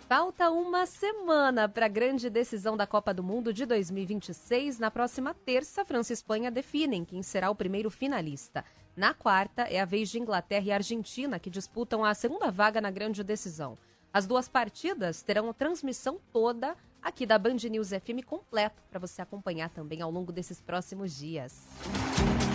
Falta uma semana para a grande decisão da Copa do Mundo de 2026. Na próxima terça, França e Espanha definem quem será o primeiro finalista. Na quarta, é a vez de Inglaterra e Argentina, que disputam a segunda vaga na grande decisão. As duas partidas terão transmissão toda aqui da Band News FM completo, para você acompanhar também ao longo desses próximos dias.